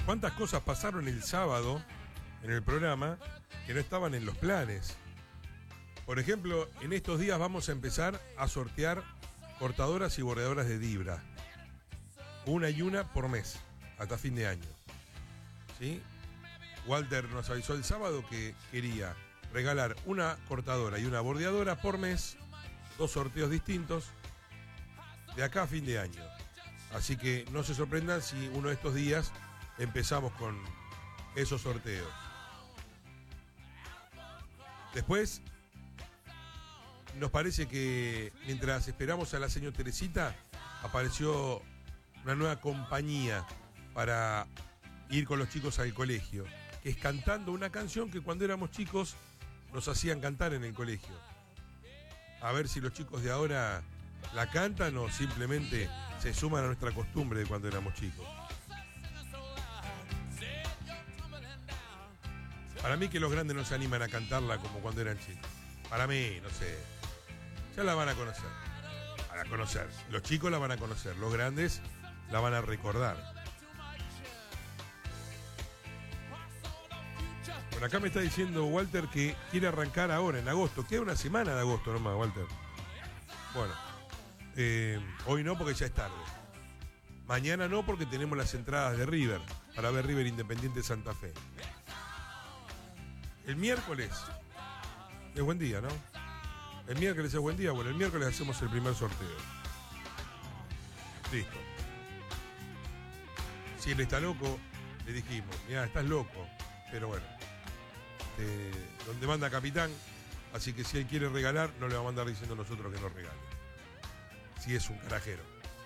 ¿Cuántas cosas pasaron el sábado en el programa que no estaban en los planes? Por ejemplo, en estos días vamos a empezar a sortear cortadoras y bordeadoras de Dibra. Una y una por mes, hasta fin de año. ¿Sí? Walter nos avisó el sábado que quería regalar una cortadora y una bordeadora por mes, 2 sorteos distintos, de acá a fin de año. Así que no se sorprendan si uno de estos días empezamos con esos sorteos. Después, nos parece que mientras esperamos a la señora Teresita, apareció una nueva compañía para ir con los chicos al colegio, que es cantando una canción que cuando éramos chicos nos hacían cantar en el colegio. A ver si los chicos de ahora la cantan o simplemente se suman a nuestra costumbre de cuando éramos chicos. Para mí que los grandes no se animan a cantarla como cuando eran chicos. Para mí, no sé. Ya la van a conocer. Van a conocer. Los chicos la van a conocer. Los grandes la van a recordar. Bueno, acá me está diciendo Walter que quiere arrancar ahora, en agosto. Queda una semana de agosto nomás, Walter. Bueno, hoy no porque ya es tarde. Mañana no porque tenemos las entradas de River, para ver River Independiente Santa Fe. El miércoles es buen día, ¿no? El miércoles es buen día. Bueno, el miércoles hacemos el primer sorteo. Listo. Si él está loco, le dijimos, mira, estás loco. Pero bueno, donde manda capitán, así que si él quiere regalar, no le va a mandar diciendo a nosotros que no regale. Si es un carajero.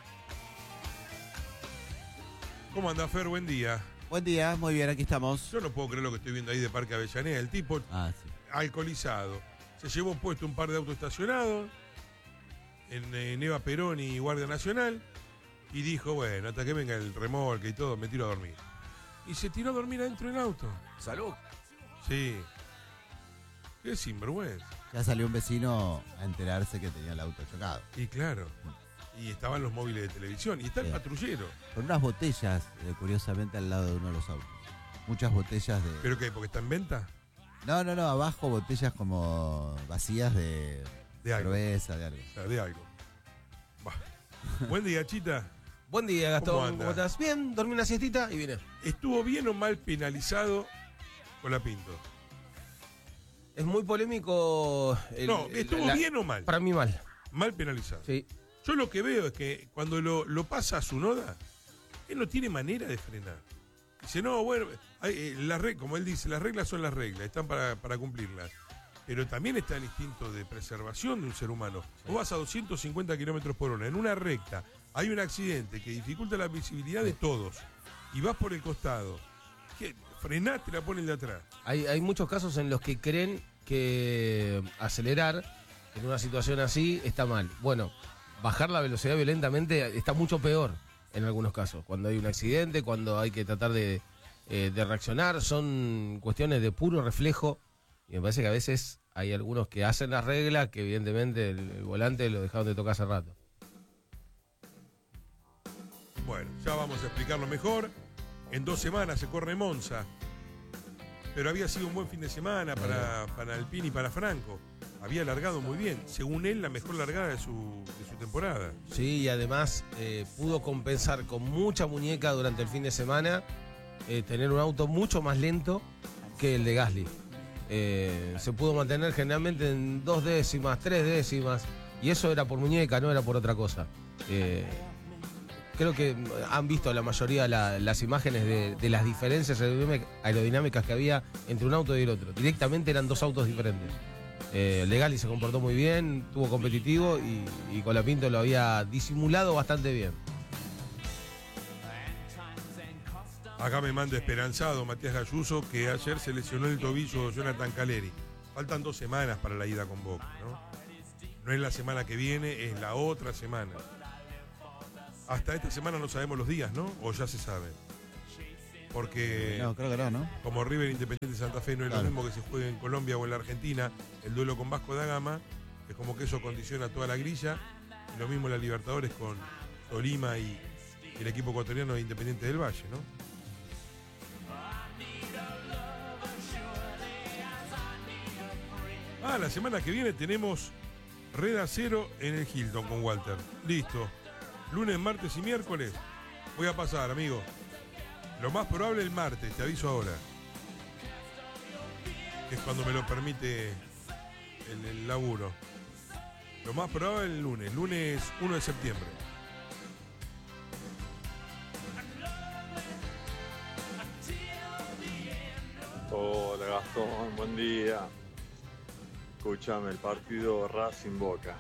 ¿Cómo anda, Fer? Buen día. Buen día, muy bien, aquí estamos. Yo no puedo creer lo que estoy viendo ahí de Parque Avellaneda. El tipo Sí. alcoholizado. Se llevó puesto un par de autos estacionados en Eva Perón y Guardia Nacional y dijo, bueno, hasta que venga el remolque y todo, me tiro a dormir. Y se tiró a dormir adentro del auto. Salud. Sí. Qué sinvergüenza. Ya salió un vecino a enterarse que tenía el auto chocado. Y claro. Y estaban los móviles de televisión. Y está el patrullero. Con unas botellas, curiosamente, al lado de uno de los autos. Muchas botellas de... ¿Pero qué? ¿Porque está en venta? No, abajo botellas como vacías de algo. cerveza, de algo. O sea, de algo. Bah. Buen día, Chita. Buen día, Gastón. ¿Cómo estás? Bien, dormí una siestita y vine. ¿Estuvo bien o mal penalizado Colapinto? Es muy polémico. ¿Estuvo bien o mal? Para mí mal. Mal penalizado. Sí. Yo lo que veo es que cuando lo pasa a su noda, él no tiene manera de frenar. Dice, no, bueno, como él dice, las reglas son las reglas, están para cumplirlas. Pero también está el instinto de preservación de un ser humano. Vos vas a 250 kilómetros por hora en una recta, hay un accidente que dificulta la visibilidad de todos, y vas por el costado. ¿Qué? Frenás, te la ponen de atrás. Hay muchos casos en los que creen que acelerar en una situación así está mal. Bueno, bajar la velocidad violentamente está mucho peor en algunos casos. Cuando hay un accidente, cuando hay que tratar de reaccionar, son cuestiones de puro reflejo. Y me parece que a veces hay algunos que hacen las reglas que evidentemente el volante lo dejaron de tocar hace rato. Bueno, ya vamos a explicarlo mejor. En 2 semanas se corre Monza. Pero había sido un buen fin de semana para Alpine y para Franco. Había largado muy bien. Según él, la mejor largada de su temporada. Sí, y además pudo compensar con mucha muñeca durante el fin de semana tener un auto mucho más lento que el de Gasly. Se pudo mantener generalmente en 2 décimas, 3 décimas, y eso era por muñeca, no era por otra cosa. Creo que han visto la mayoría las imágenes de las diferencias aerodinámicas que había entre un auto y el otro. Directamente eran 2 autos diferentes. El de Gasly se comportó muy bien, estuvo competitivo y Colapinto lo había disimulado bastante bien. Acá me manda esperanzado Matías Gayuso que ayer se lesionó el tobillo Jonathan Caleri. Faltan 2 semanas para la ida con Boca, ¿no? No es la semana que viene, es la otra semana. Hasta esta semana no sabemos los días, ¿no? O ya se sabe. Porque No, creo que no. Como River Independiente Santa Fe no es lo mismo que se juegue en Colombia o en la Argentina, el duelo con Vasco da Gama, es como que eso condiciona toda la grilla. Y lo mismo la Libertadores con Tolima y el equipo ecuatoriano de Independiente del Valle, ¿no? La semana que viene tenemos Red Acero en el Hilton con Walter. Listo. Lunes, martes y miércoles. Voy a pasar, amigo. Lo más probable el martes, te aviso ahora. Que es cuando me lo permite el laburo. Lo más probable el lunes. Lunes 1 de septiembre. Hola Gastón, buen día. Escúchame, el partido Racing Boca.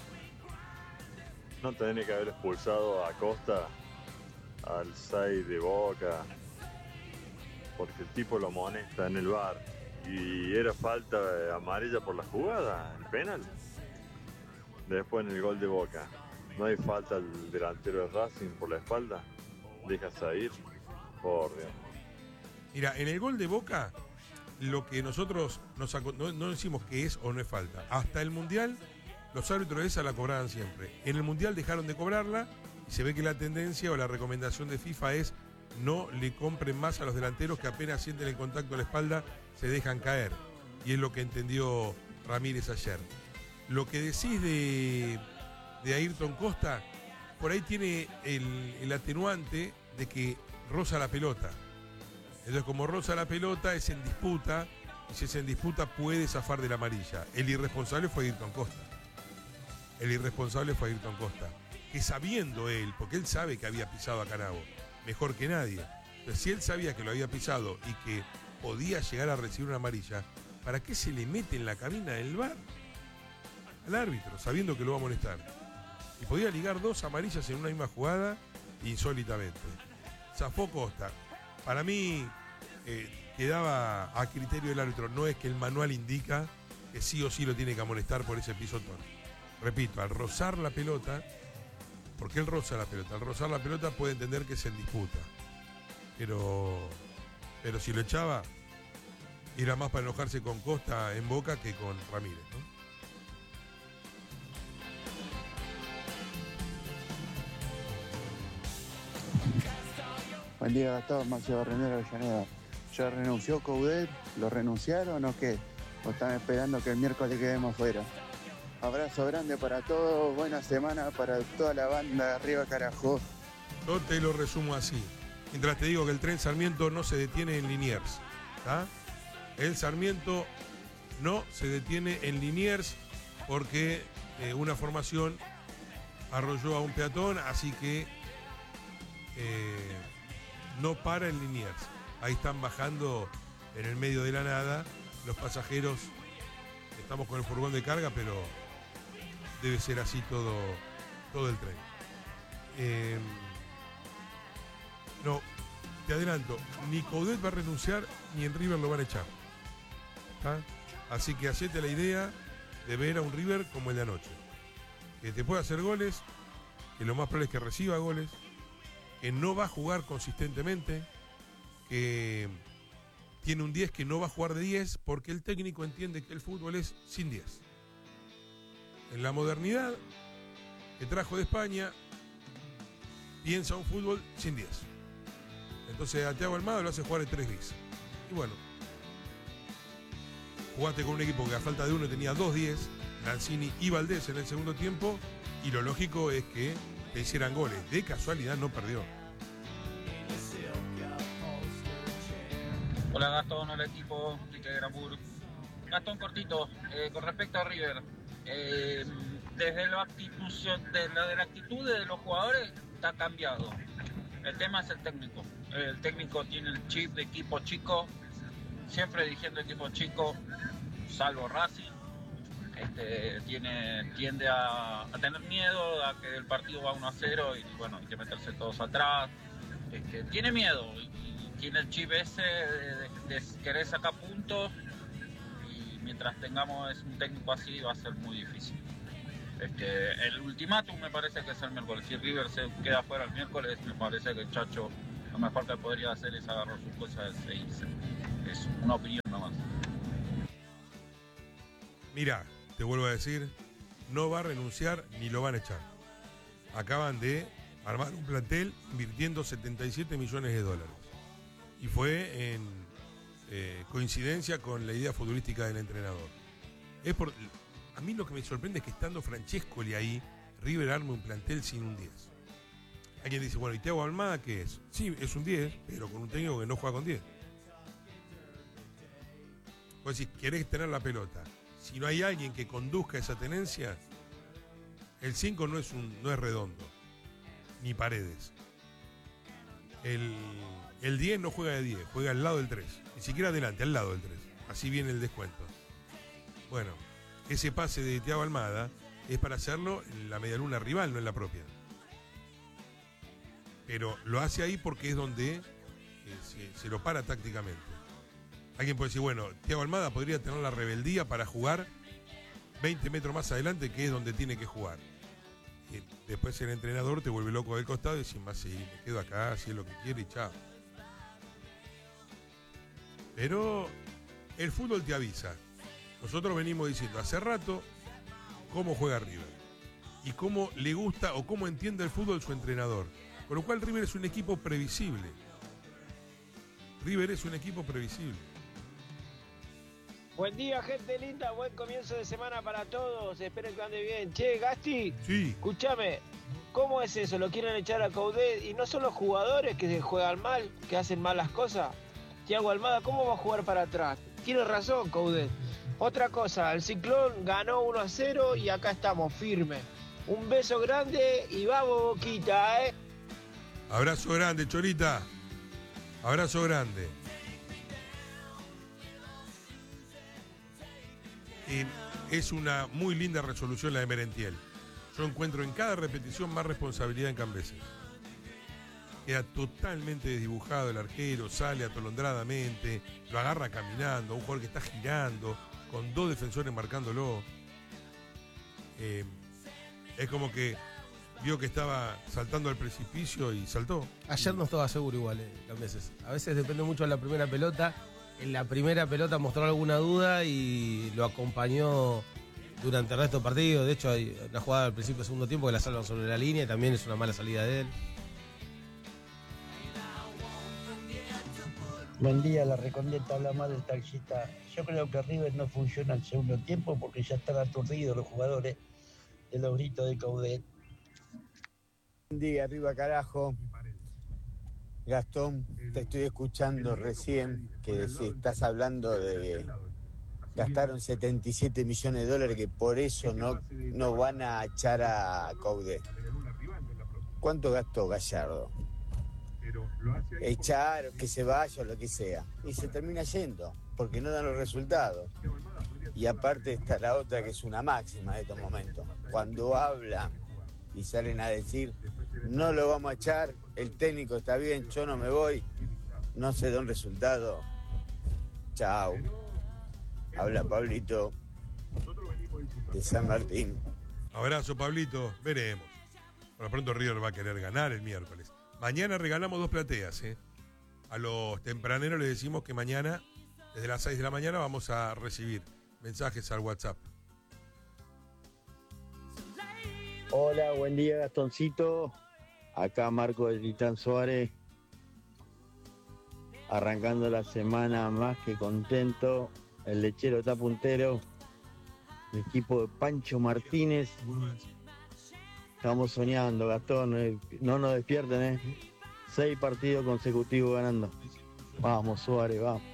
No tenés que haber expulsado a Costa, al 6 de Boca, porque el tipo lo amonesta en el VAR. Y era falta amarilla por la jugada, el penal. Después en el gol de Boca. No hay falta al delantero de Racing por la espalda. Dejas ir, por Dios. Mira, en el gol de Boca, lo que nosotros no decimos que es o no es falta. Hasta el Mundial, los árbitros de esa la cobraban siempre. En el Mundial dejaron de cobrarla y se ve que la tendencia o la recomendación de FIFA es no le compren más a los delanteros que apenas sienten el contacto a la espalda, se dejan caer. Y es lo que entendió Ramírez ayer. Lo que decís de Ayrton Costa, por ahí tiene el atenuante de que roza la pelota. Entonces, como roza la pelota, es en disputa, y si es en disputa puede zafar de la amarilla. El irresponsable fue Ayrton Costa. Que sabiendo él, porque él sabe que había pisado a Canavo, mejor que nadie. Entonces, si él sabía que lo había pisado y que podía llegar a recibir una amarilla, ¿para qué se le mete en la cabina del VAR al árbitro, sabiendo que lo va a molestar? Y podía ligar 2 amarillas en una misma jugada, insólitamente. Zafó Costa. Para mí quedaba a criterio del árbitro. No es que el manual indica que sí o sí lo tiene que amonestar por ese pisotón. Repito, al rozar la pelota, porque él roza la pelota, al rozar la pelota puede entender que es en disputa. Pero si lo echaba, era más para enojarse con Costa en Boca que con Ramírez, ¿no? Buen día, Gastón, Maxi Barrenero de Avellaneda. ¿Ya renunció Coudet? ¿Lo renunciaron o qué? ¿O están esperando que el miércoles quedemos fuera? Abrazo grande para todos, buena semana para toda la banda, arriba carajo. Yo te lo resumo así. Mientras te digo que el tren Sarmiento no se detiene en Liniers, ¿tá? El Sarmiento no se detiene en Liniers porque una formación arrolló a un peatón, así que no para en Liniers. Ahí están bajando en el medio de la nada los pasajeros. Estamos con el furgón de carga, pero debe ser así todo el tren. No, te adelanto, ni Coudet va a renunciar ni en River lo van a echar. ¿Tá? Así que hacete la idea de ver a un River como el de anoche. Que te puede hacer goles, que lo más probable es que reciba goles, que no va a jugar consistentemente, que tiene un 10 que no va a jugar de 10 porque el técnico entiende que el fútbol es sin 10. En la modernidad que trajo de España, piensa un fútbol sin 10. Entonces a Thiago Almada lo hace jugar en 3 10. Y bueno, jugaste con un equipo que a falta de uno tenía 2 10, Lanzini y Valdés en el segundo tiempo, y lo lógico es que te hicieran goles. De casualidad no perdió. Hola Gastón, hola equipo, Quique de Granburg. Gastón cortito, con respecto a River, desde la actitud de los jugadores está cambiado. El tema es el técnico. El técnico tiene el chip de equipo chico, siempre dirigiendo equipo chico, salvo Racing. Tiende a tener miedo a que el partido va 1-0 y bueno, hay que meterse todos atrás. Tiene miedo y tiene el chip ese de querer sacar puntos, y mientras tengamos un técnico así va a ser muy difícil. El ultimátum me parece que es el miércoles. Si River se queda fuera el miércoles, me parece que el Chacho lo mejor que podría hacer es agarrar sus cosas e irse. Es una opinión nomás. Mira, te vuelvo a decir, no va a renunciar ni lo van a echar. Acaban de armar un plantel invirtiendo 77 millones de dólares. Y fue en coincidencia con la idea futbolística del entrenador. A mí lo que me sorprende es que estando Francescoli ahí, River arme un plantel sin un 10. Alguien dice, bueno, ¿y Thiago Almada qué es? Sí, es un 10, pero con un técnico que no juega con 10. Vos decís, querés tener la pelota. Si no hay alguien que conduzca esa tenencia, el 5 no es redondo, ni Paredes. El 10 no juega de 10, juega al lado del 3. Ni siquiera adelante, al lado del 3. Así viene el descuento. Bueno, ese pase de Thiago Almada es para hacerlo en la medialuna rival, no en la propia. Pero lo hace ahí porque es donde se lo para tácticamente. Alguien puede decir, bueno, Thiago Almada podría tener la rebeldía para jugar 20 metros más adelante, que es donde tiene que jugar. Y después el entrenador te vuelve loco del costado y dice, más sí, me quedo acá, si es lo que quiere y chao. Pero el fútbol te avisa. Nosotros venimos diciendo hace rato cómo juega River y cómo le gusta o cómo entiende el fútbol su entrenador. Con lo cual River es un equipo previsible. River es un equipo previsible. Buen día, gente linda, buen comienzo de semana para todos, espero que ande bien. Che, Gasti, Sí. escúchame, ¿cómo es eso? ¿Lo quieren echar a Coudet? ¿Y no son los jugadores que juegan mal, que hacen malas cosas? Thiago Almada, ¿cómo va a jugar para atrás? Tiene razón, Coudet. Otra cosa, el Ciclón ganó 1-0 y acá estamos firmes. Un beso grande y vamos, Boquita, ¿eh? Abrazo grande, Chorita. Abrazo grande. Es una muy linda resolución la de Merentiel. Yo encuentro en cada repetición más responsabilidad en Cambeses. Queda totalmente desdibujado el arquero, sale atolondradamente, lo agarra caminando, un jugador que está girando, con 2 defensores marcándolo. Es como que vio que estaba saltando al precipicio y saltó. Ayer no estaba seguro igual, Cambeses. A veces depende mucho de la primera pelota. En la primera pelota mostró alguna duda y lo acompañó durante el resto del partido. De hecho, hay una jugada al principio del segundo tiempo que la salvan sobre la línea y también es una mala salida de él. Buen día, la Recoleta, habla mal del taxista. Yo creo que River no funciona el segundo tiempo porque ya están aturdidos los jugadores de los gritos de Coudet. Buen día, arriba carajo. Gastón, te estoy escuchando recién que estás hablando de gastaron 77 millones de dólares que por eso no van a echar a Coudet. ¿Cuánto gastó Gallardo? Echar, que se vaya o lo que sea. Y se termina yendo, porque no dan los resultados. Y aparte está la otra que es una máxima en estos momentos. Cuando hablan y salen a decir, no lo vamos a echar, el técnico está bien, yo no me voy, no se da un resultado. Chao. Habla Pablito de San Martín. Abrazo, Pablito. Veremos. Por lo pronto River va a querer ganar el miércoles. Mañana regalamos 2 plateas, ¿eh? A los tempraneros les decimos que mañana, desde las 6 de la mañana, vamos a recibir mensajes al WhatsApp. Hola, buen día, Gastoncito. Acá Marco de Titán Suárez. Arrancando la semana más que contento. El lechero está puntero. El equipo de Pancho Martínez. Estamos soñando, Gastón. No nos despierten, 6 partidos consecutivos ganando. Vamos, Suárez, vamos.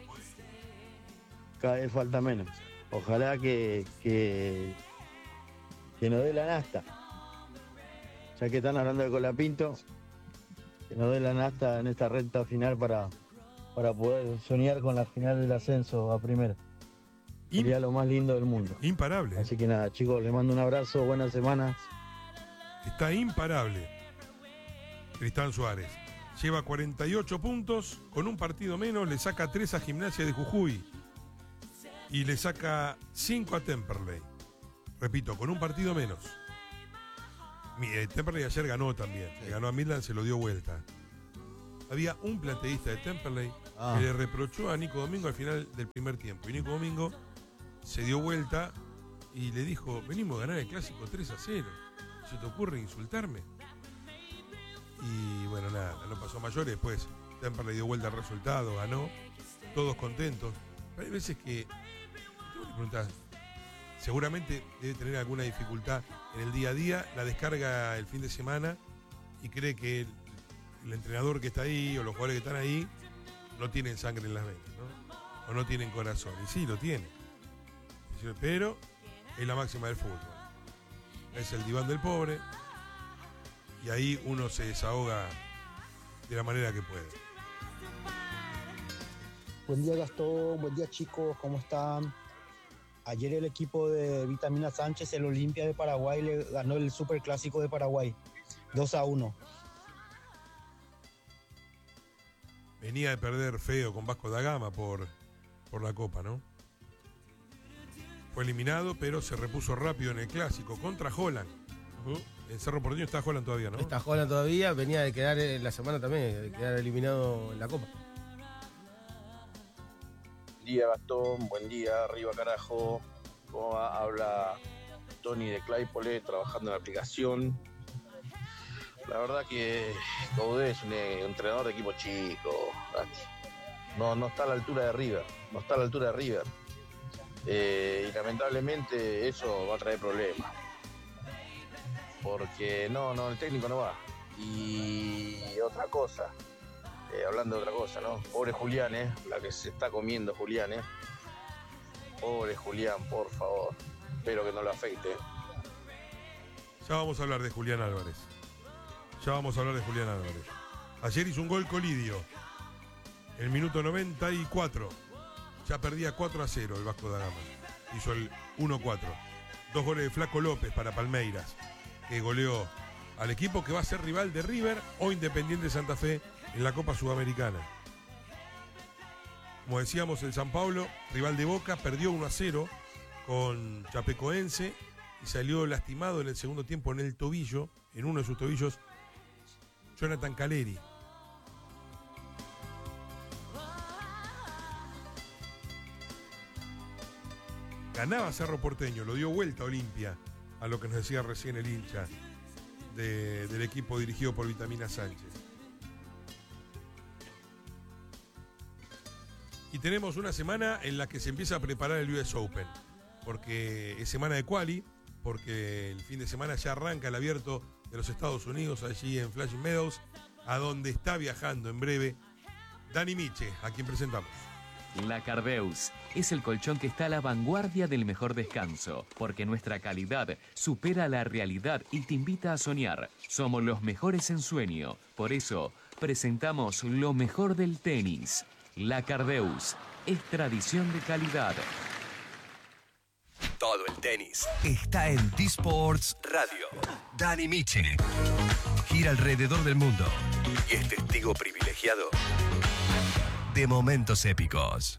Cada vez falta menos. Ojalá que nos dé la nasta. Ya que están hablando de Colapinto, que nos dé la nasta en esta recta final para poder soñar con la final del ascenso a primera. Sería lo más lindo del mundo. Imparable. Así que nada, chicos, les mando un abrazo, buenas semanas. Está imparable Tristán Suárez. Lleva 48 puntos, con un partido menos, le saca 3 a Gimnasia de Jujuy y le saca 5 a Temperley. Repito, con un partido menos. Temperley ayer ganó también, le ganó a Midland, se lo dio vuelta. Había un plateísta de Temperley que le reprochó a Nico Domingo al final del primer tiempo. Y Nico Domingo se dio vuelta y le dijo, venimos a ganar el clásico 3-0. ¿Se te ocurre insultarme? Y bueno, nada, no pasó a mayores. Después Temperley dio vuelta al resultado, ganó, todos contentos. Pero hay veces que tú le preguntás, seguramente debe tener alguna dificultad en el día a día, la descarga el fin de semana y cree que el entrenador que está ahí o los jugadores que están ahí no tienen sangre en las venas, ¿no? O no tienen corazón. Y sí, lo tienen. Pero es la máxima del fútbol. Es el diván del pobre y ahí uno se desahoga de la manera que puede. Buen día, Gastón, buen día, chicos, ¿cómo están? Ayer el equipo de Vitamina Sánchez, el Olimpia de Paraguay, le ganó el Superclásico de Paraguay, 2-1. Venía de perder feo con Vasco da Gama por la Copa, ¿no? Fue eliminado, pero se repuso rápido en el Clásico contra Holland. En Cerro Porteño está Holland todavía, ¿no? Está Holland todavía, venía de quedar en la semana también, de quedar eliminado en la Copa. Buen día, Gastón, buen día, arriba carajo. ¿Cómo va? Habla Tony de Claypole, trabajando en la aplicación. La verdad que Coudet es un entrenador de equipo chico, Gasti. No está a la altura de River, y lamentablemente eso va a traer problemas. Porque no, el técnico no va. Y otra cosa, hablando de otra cosa, ¿no? Pobre Julián, la que se está comiendo Julián, Pobre Julián, por favor. Espero que no lo afecte. Ya vamos a hablar de Julián Álvarez. Ayer hizo un gol Colidio. El minuto 94. Ya perdía 4-0 el Vasco da Gama. Hizo el 1-4. 2 goles de Flaco López para Palmeiras, que goleó al equipo que va a ser rival de River o Independiente Santa Fe en la Copa Sudamericana. Como decíamos, el San Pablo, rival de Boca, perdió 1-0 con Chapecoense y salió lastimado en el segundo tiempo en el tobillo, en uno de sus tobillos, Jonathan Caleri. Ganaba Cerro Porteño, lo dio vuelta a Olimpia, a lo que nos decía recién el hincha del equipo dirigido por Vitamina Sánchez. Y tenemos una semana en la que se empieza a preparar el US Open, porque es semana de quali, porque el fin de semana ya arranca el abierto de los Estados Unidos, allí en Flushing Meadows, a donde está viajando en breve Dani Miche, a quien presentamos. La Cardeus es el colchón que está a la vanguardia del mejor descanso, porque nuestra calidad supera la realidad y te invita a soñar. Somos los mejores en sueño, por eso presentamos lo mejor del tenis. La Cardeus es tradición de calidad. Todo el tenis está en T-Sports Radio. Dani Miche gira alrededor del mundo y es testigo privilegiado de momentos épicos.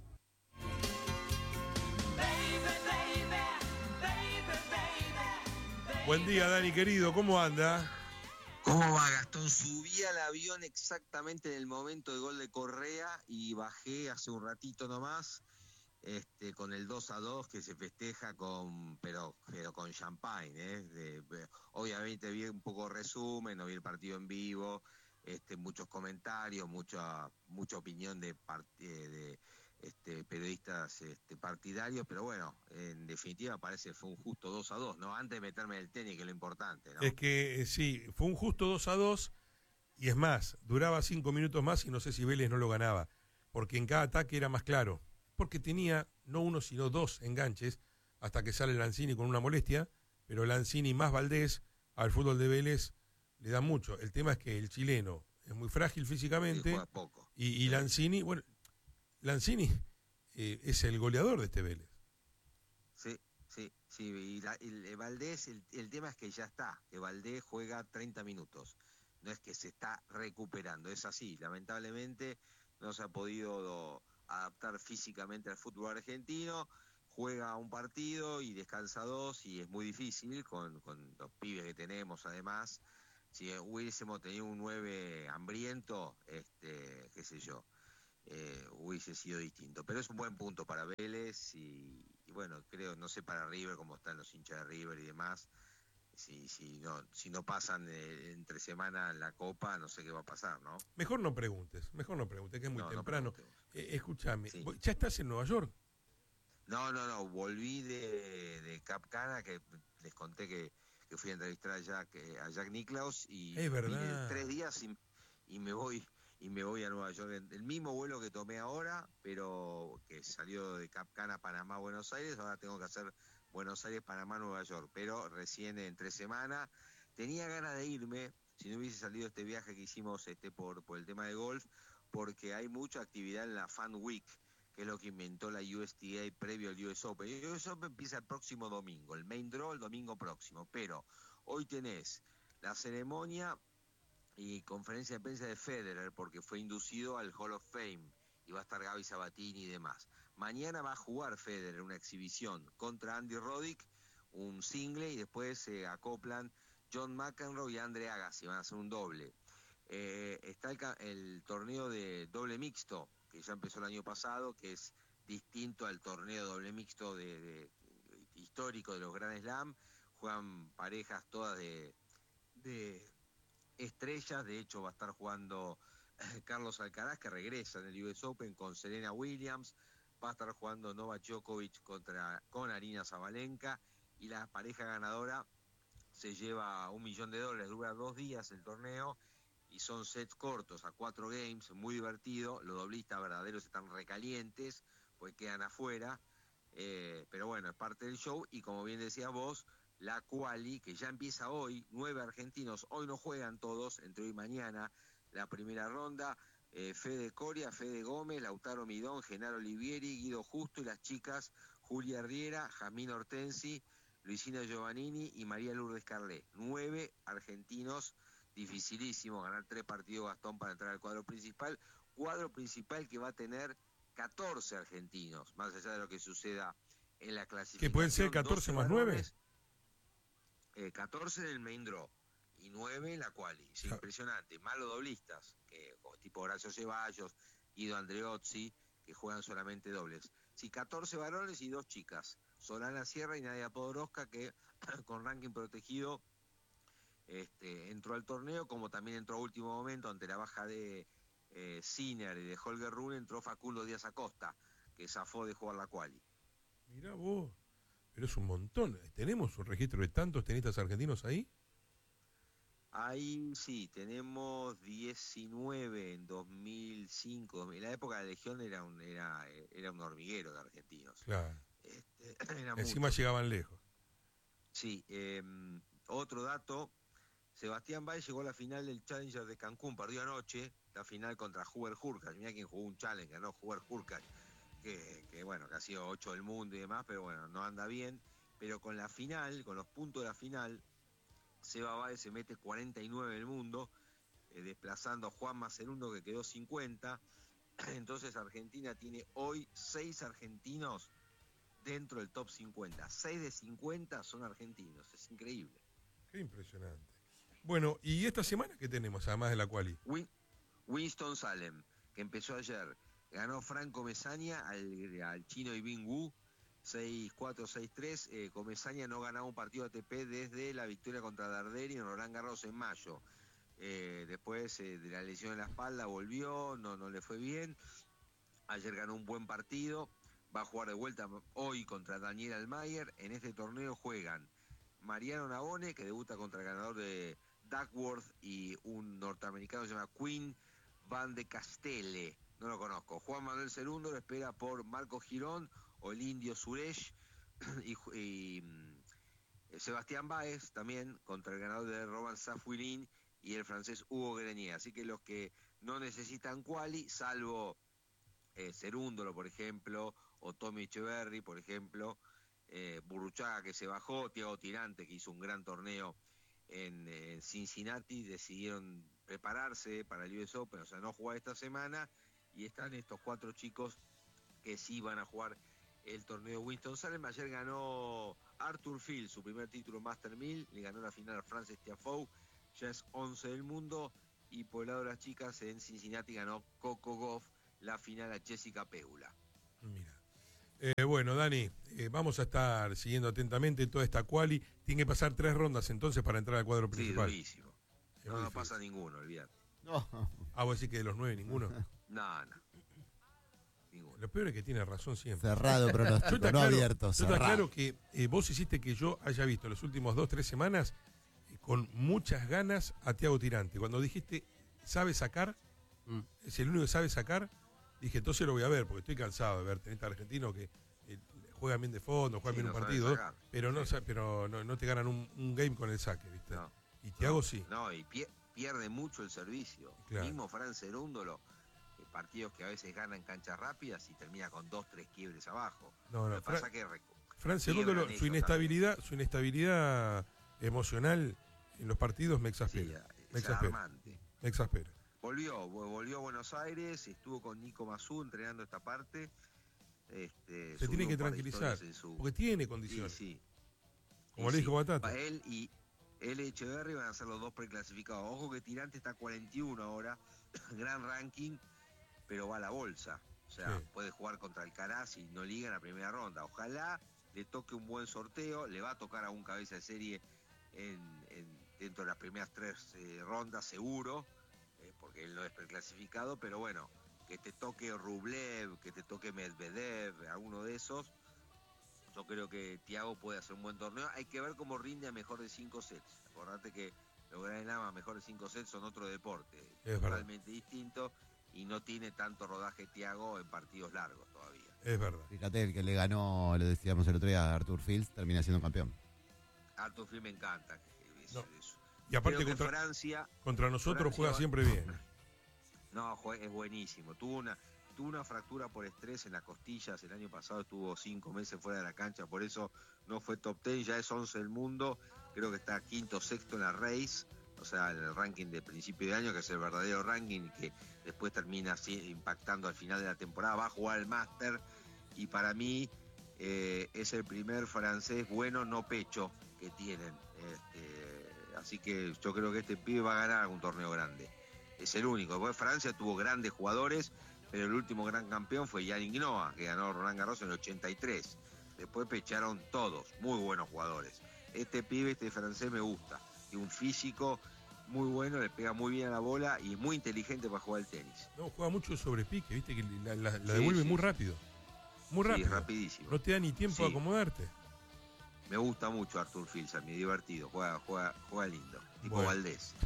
Buen día, Dani querido, ¿cómo anda? ¿Cómo va, Gastón? Subí al avión exactamente en el momento del gol de Correa y bajé hace un ratito nomás, con el 2-2 que se festeja pero con champagne, obviamente vi un poco resumen, no vi el partido en vivo, muchos comentarios, mucha opinión de periodistas partidarios, pero bueno, en definitiva parece que fue un justo 2-2, ¿no? Antes de meterme en el tenis, que es lo importante, ¿no? Es que sí, fue un justo 2-2 y es más, duraba 5 minutos más y no sé si Vélez no lo ganaba, porque en cada ataque era más claro, porque tenía no uno sino 2 enganches hasta que sale Lanzini con una molestia, pero Lanzini más Valdés al fútbol de Vélez le da mucho. El tema es que el chileno es muy frágil físicamente, juega poco. Y Lanzini, bueno, Lanzini es el goleador de este Vélez. Sí, y Valdés, el tema es que ya está, que Valdés juega 30 minutos, no es que se está recuperando, es así, lamentablemente no se ha podido adaptar físicamente al fútbol argentino, juega un partido y descansa 2 y es muy difícil con los pibes que tenemos además. Si hubiésemos tenido un 9 hambriento, qué sé yo, hubiese sido distinto. Pero es un buen punto para Vélez y bueno, creo, no sé para River, cómo están los hinchas de River y demás. Si no pasan entre semana la Copa, no sé qué va a pasar, ¿no? Mejor no preguntes, que es muy temprano. No Escúchame, sí. ¿ya estás en Nueva York? No, volví de Cap Cana, que les conté que fui a entrevistar a Jack Nicklaus y Es verdad. vine 3 días y me voy a Nueva York. El mismo vuelo que tomé ahora, pero que salió de Cap Cana, Panamá, Buenos Aires. Ahora tengo que hacer Buenos Aires, Panamá, Nueva York, pero recién en 3 semanas. Tenía ganas de irme, si no hubiese salido este viaje que hicimos por el tema de golf, porque hay mucha actividad en la Fan Week, que es lo que inventó la USTA previo al US Open. El US Open empieza el próximo domingo, el main draw el domingo próximo, pero hoy tenés la ceremonia y conferencia de prensa de Federer, porque fue inducido al Hall of Fame, y va a estar Gaby Sabatini y demás. Mañana va a jugar Federer una exhibición contra Andy Roddick, un single, y después se acoplan John McEnroe y Andre Agassi, van a hacer un doble. Está el torneo de doble mixto, que ya empezó el año pasado, que es distinto al torneo doble mixto de histórico de los Grand Slam. Juegan parejas todas de estrellas. De hecho va a estar jugando Carlos Alcaraz, que regresa en el US Open, con Serena Williams. Va a estar jugando Novak Djokovic con Aryna Sabalenka, y la pareja ganadora se lleva $1 millón. Dura 2 días el torneo y son sets cortos a 4 games, muy divertido. Los doblistas verdaderos están recalientes, pues quedan afuera, pero bueno, es parte del show. Y como bien decías vos, la quali, que ya empieza hoy, 9 argentinos, hoy no juegan todos, entre hoy y mañana, la primera ronda. Fede Coria, Fede Gómez, Lautaro Midón, Genaro Olivieri, Guido Justo, y las chicas Julia Riera, Jasmine Hortensi, Luisina Giovannini y María Lourdes Carlet. 9 argentinos, dificilísimo ganar 3 partidos, Gastón, para entrar al cuadro principal que va a tener 14 argentinos, más allá de lo que suceda en la clasificación. ¿Que pueden ser 14 más 9? 14 en el main draw y 9 en la quali. Es impresionante. Más los doblistas, tipo Horacio Ceballos, Guido Andreozzi, que juegan solamente dobles. Sí, 14 varones y 2 chicas. Solana Sierra y Nadia Podoroska, que con ranking protegido entró al torneo, como también entró a último momento ante la baja de Sinner y de Holger Rune. Entró Facundo Díaz Acosta, que zafó de jugar la quali. Mirá vos, pero es un montón. ¿Tenemos un registro de tantos tenistas argentinos ahí? Ahí sí, tenemos 19 en 2005. En la época de la Legión era un hormiguero de argentinos. Claro. Encima llegaban lejos. Sí, otro dato, Sebastián Báez llegó a la final del Challenger de Cancún, perdió anoche la final contra Hubert Hurkacz. Mirá quién jugó un Challenger, ¿no? Hubert Hurkacz, que bueno, que ha sido 8 del mundo y demás, pero bueno, no anda bien. Pero con la final, con los puntos de la final, Seba Báez se mete 49 del mundo, desplazando a Juan Macerundo, que quedó 50. Entonces Argentina tiene hoy 6 argentinos dentro del top 50. 6 de 50 son argentinos, es increíble. Qué impresionante. Bueno, ¿y esta semana qué tenemos, además de la quali? Winston-Salem, que empezó ayer. Ganó Franco Mesaña al chino Yibing Wu, 6-4, 6-3. Comesaña no ganaba un partido ATP desde la victoria contra Darderi en Roland Garros en mayo. Después de la lesión en la espalda volvió, no le fue bien. Ayer ganó un buen partido. Va a jugar de vuelta hoy contra Daniel Almayer. En este torneo juegan Mariano Navone, que debuta contra el ganador de Duckworth, y un norteamericano que se llama Quinn Van de Castelle. No lo conozco. Juan Manuel Cerundo lo espera por Marco Girón o el indio Suresh, y Sebastián Báez también contra el ganador de Roman Safwilin y el francés Hugo Grenier. Así que los que no necesitan quali, salvo Cerúndolo, por ejemplo, o Tommy Echeverry, por ejemplo, Burruchaga, que se bajó, Thiago Tirante, que hizo un gran torneo en Cincinnati, decidieron prepararse para el US Open, o sea, no jugar esta semana, y están estos 4 chicos que sí van a jugar el torneo Winston-Salem. Ayer ganó Arthur Field su primer título Master 1000, le ganó la final a Frances Tiafoe, ya es 11 del mundo. Y por el lado de las chicas, en Cincinnati ganó Coco Gauff la final a Jessica Pegula. Mira. Bueno, Dani, vamos a estar siguiendo atentamente toda esta quali. Tiene que pasar 3 rondas entonces para entrar al cuadro principal. Sí, durísimo. No pasa ninguno, olvídate. No. Ah, ¿vos decís que de los 9 ninguno? No. Lo peor es que tiene razón siempre. Cerrado pronóstico, no abierto, Yo cerrado. está claro que vos hiciste que yo haya visto los últimos 2-3 semanas con muchas ganas a Thiago Tirante. Cuando dijiste, sabe sacar, es el único que sabe sacar, dije, entonces lo voy a ver, porque estoy cansado de ver tenista argentino que juegan bien de fondo, juegan bien un partido, pero no te ganan un game con el saque, ¿viste? No, y Thiago sí. No, y pierde mucho el servicio. Claro. Mismo Fran Cerúndolo, partidos que a veces ganan canchas rápidas y termina con 2-3 quiebres abajo. No, Lo que pasa que Fran Cerúndolo, su inestabilidad emocional en los partidos me exaspera. Me exaspera. Volvió a Buenos Aires, estuvo con Nico Mazú entrenando esta parte. Se tiene que tranquilizar, porque tiene condiciones. Sí. Como le dijo Batata. Él y Echeverri van a ser los dos preclasificados. Ojo que Tirante está 41 ahora, gran ranking, pero va a la bolsa. O sea, puede jugar contra Alcaraz y no liga en la primera ronda. Ojalá le toque un buen sorteo, le va a tocar a un cabeza de serie dentro de las primeras 3 rondas seguro, porque él no es preclasificado, pero bueno, que te toque Rublev, que te toque Medvedev, alguno de esos, yo creo que Thiago puede hacer un buen torneo. Hay que ver cómo rinde a mejor de 5 sets. Acordate que los Grand Slam a mejor de 5 sets son otro deporte, totalmente distinto, y no tiene tanto rodaje Thiago en partidos largos todavía. Es verdad. Fíjate, el que le ganó, lo decíamos el otro día, a Arthur Fields, termina siendo campeón. Arthur Fields me encanta. Y aparte contra nosotros juega siempre bien. No, es buenísimo. Tuvo una fractura por estrés en las costillas el año pasado, estuvo 5 meses fuera de la cancha, por eso no fue top 10, ya es 11 del mundo, creo que está quinto, sexto en la race, o sea, en el ranking de principio de año, que es el verdadero ranking, que después termina así, impactando al final de la temporada, va a jugar el Master, y para mí es el primer francés bueno, no pecho, que tienen. Así que yo creo que este pibe va a ganar algún torneo grande. Es el único. Después Francia tuvo grandes jugadores, pero el último gran campeón fue Yannick Noah, que ganó Roland Garros en el 83. Después pecharon todos, muy buenos jugadores. Este pibe, este francés, me gusta. Tiene un físico muy bueno, le pega muy bien a la bola y es muy inteligente para jugar el tenis. No, juega mucho sobre pique, viste que la devuelve muy rápido. Muy rápido. Sí, rapidísimo. No te da ni tiempo a acomodarte. Me gusta mucho Arthur Fields, a mí, divertido, juega lindo, tipo bueno. Valdés.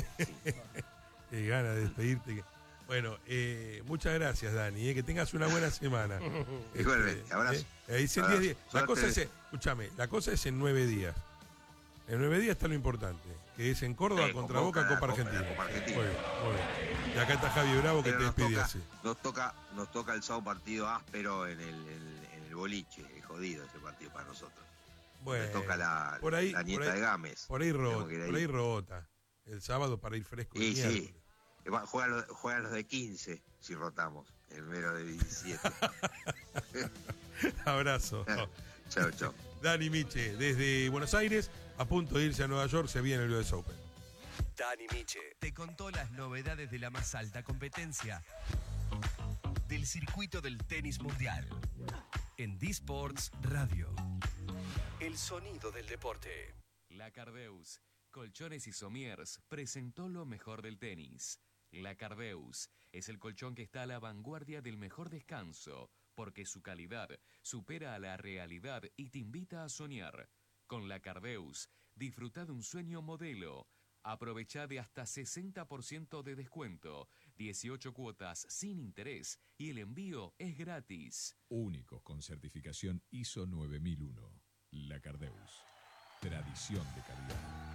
Qué ganas de despedirte. Bueno, muchas gracias, Dani, que tengas una buena semana. Igualmente, abrazo. Dicen 10 días. La cosa es, escúchame, la cosa es en 9 días. En 9 días está lo importante, que es en Córdoba contra Boca, Copa Argentina. Muy bien. Y acá está Javi Bravo, que te despide así. Nos toca el sábado partido áspero en el boliche, es jodido ese partido para nosotros. Bueno, toca la nieta de Gámez. Por ahí rota. El sábado para ir fresco. Sí. Juegan los de 15 si rotamos. El mero de 17. Abrazo. Chao. Dani Miche, desde Buenos Aires, a punto de irse a Nueva York, se viene el US Open. Dani Miche te contó las novedades de la más alta competencia del circuito del tenis mundial. En D-Sports Radio. El sonido del deporte. La Cardeus, Colchones y Somiers, presentó lo mejor del tenis. La Cardeus es el colchón que está a la vanguardia del mejor descanso, porque su calidad supera a la realidad y te invita a soñar. Con La Cardeus, disfruta de un sueño modelo. Aprovecha de hasta 60% de descuento, 18 cuotas sin interés y el envío es gratis. Únicos con certificación ISO 9001. La Cardeus. Tradición de calidad.